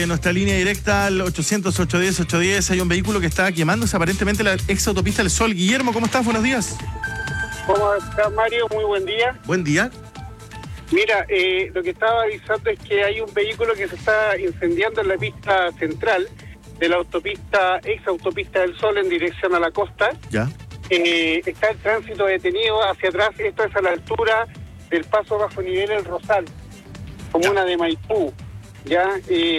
En nuestra línea directa al 800-810-810 hay un vehículo que está quemándose aparentemente la ex autopista del Sol. Guillermo, ¿cómo estás? Buenos días. ¿Cómo estás, Mario? Muy buen día. Buen día. Mira, lo que estaba avisando es que hay un vehículo que se está incendiando en la pista central de la autopista, ex autopista del Sol en dirección a la costa. Ya. Está el tránsito detenido hacia atrás, esto es a la altura del paso bajo nivel El Rosal, comuna de Maipú. Ya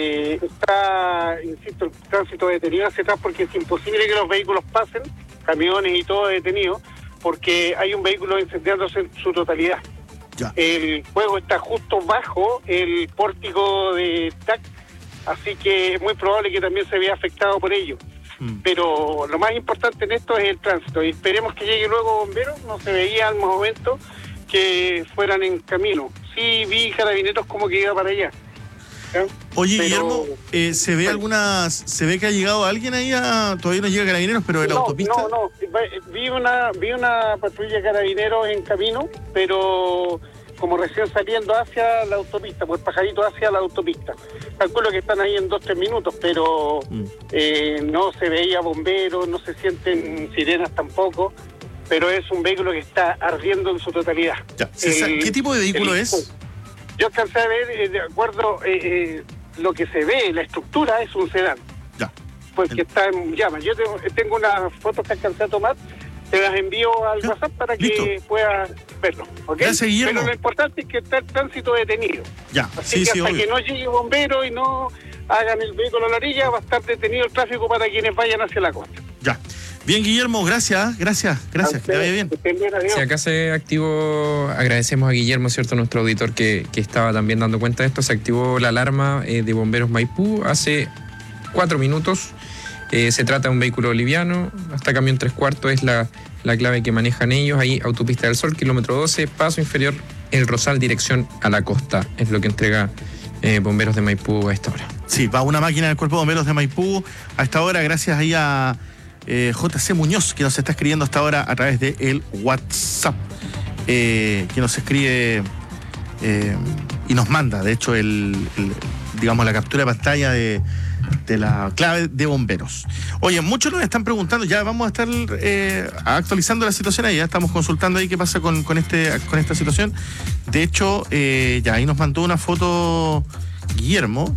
está, insisto, el tránsito detenido hacia atrás porque es imposible que los vehículos pasen, camiones y todo detenido, porque hay un vehículo incendiándose en su totalidad. Ya. El fuego está justo bajo el pórtico de TAC, así que es muy probable que también se vea afectado por ello. Pero lo más importante en esto es el tránsito, y esperemos que llegue luego bomberos. No se veía al momento que fueran en camino. Sí vi carabineros como que iba para allá. ¿Ya? Oye, pero, Guillermo, ¿se ve que ha llegado alguien ahí todavía no llega Carabineros, pero en la autopista? No, vi una patrulla de carabineros en camino, pero como recién saliendo hacia la autopista, pues pajarito hacia la autopista. Calculo que están ahí en 2-3 minutos, pero no se veía bomberos, no se sienten sirenas tampoco, pero es un vehículo que está ardiendo en su totalidad. Ya. ¿Qué tipo de vehículo es? Yo alcancé a ver, de acuerdo, lo que se ve, la estructura es un sedán. Ya. Porque está en llamas. Yo tengo unas fotos que alcancé a tomar, te las envío al WhatsApp para que puedas verlo. ¿Okay? Gracias, Guillermo. Pero lo importante es que está el tránsito detenido. Ya, Así que hasta que no llegue bombero y no hagan el vehículo a la orilla, va a estar detenido el tráfico para quienes vayan hacia la costa. Ya. Bien, Guillermo, gracias. Que te vaya bien. Si acá se activó, agradecemos a Guillermo, ¿cierto?, nuestro auditor que estaba también dando cuenta de esto. Se activó la alarma de bomberos Maipú hace 4 minutos. Se trata de un vehículo liviano, hasta camión 3/4 es la clave que manejan ellos. Ahí, autopista del Sol, kilómetro 12, paso inferior El Rosal, dirección a la costa. Es lo que entrega bomberos de Maipú a esta hora. Sí, va una máquina del Cuerpo de Bomberos de Maipú a esta hora, gracias ahí a JC Muñoz, que nos está escribiendo hasta ahora a través de el WhatsApp, que nos escribe y nos manda, de hecho, digamos, la captura de pantalla de la clave de bomberos. Oye, muchos nos están preguntando, ya vamos a estar actualizando la situación ahí, ya estamos consultando ahí qué pasa con esta situación. De hecho, ya ahí nos mandó una foto Guillermo,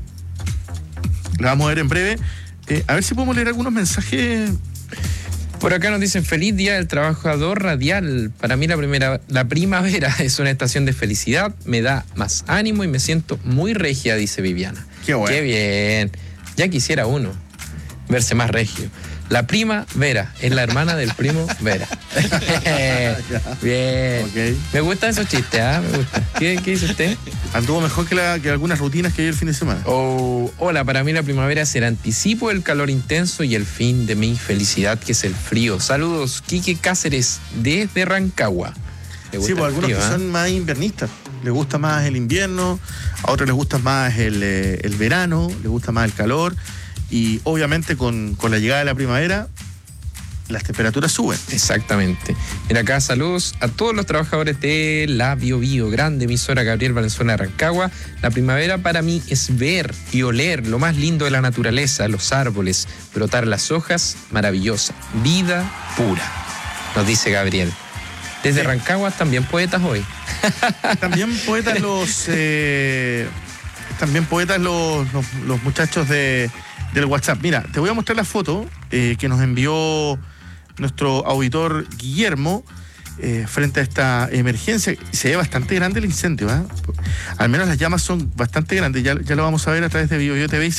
la vamos a ver en breve. A ver si podemos leer algunos mensajes. Por acá nos dicen: feliz día del trabajador radial. Para mí la primavera es una estación de felicidad, me da más ánimo y me siento muy regia, dice Viviana. Qué bueno. Qué bien. Ya quisiera uno verse más regio. La prima Vera es la hermana del primo Vera. Bien. Okay. Me gustan esos chistes, me gusta. ¿Qué dice usted? Anduvo mejor que algunas rutinas que hay el fin de semana. Hola, para mí la primavera es el anticipo del calor intenso y el fin de mi felicidad, que es el frío. Saludos, Quique Cáceres, desde Rancagua. Sí, pues algunos que son más invernistas. Les gusta más el invierno, a otros les gusta más el verano, les gusta más el calor. Y obviamente con la llegada de la primavera, las temperaturas suben. Exactamente. Mira acá, saludos a todos los trabajadores de la Bio, grande emisora Gabriel Valenzuela de Rancagua. La primavera para mí es ver y oler lo más lindo de la naturaleza, los árboles, brotar las hojas, maravillosa, vida pura, nos dice Gabriel. Desde Rancagua, también poetas hoy. También poetas los muchachos del WhatsApp. Mira, te voy a mostrar la foto que nos envió nuestro auditor Guillermo frente a esta emergencia. Se ve bastante grande el incendio, ¿eh? Al menos las llamas son bastante grandes. Ya lo vamos a ver a través de BioBio TV.